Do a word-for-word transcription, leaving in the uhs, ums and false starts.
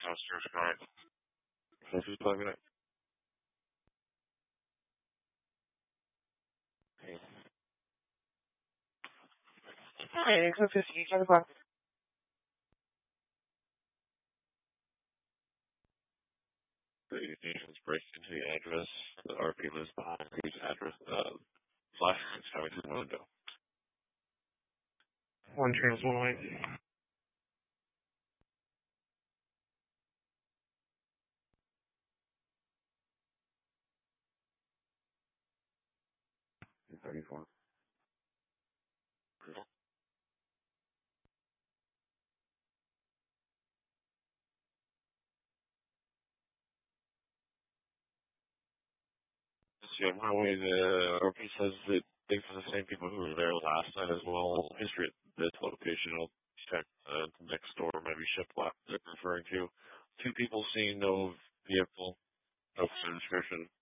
Oscar Skype. This is five minutes. Hi, X O fifty, ten o'clock. The station's breaks into the address. The R P lives behind whose address, uh, flash is coming through the window. One trans one white. thirty-four. Jim Highway, the R P says that these are the same people who were there last night as well. History at this location, I'll check uh, next door, maybe shiplap they're referring to. Two people seen, no vehicle, no description.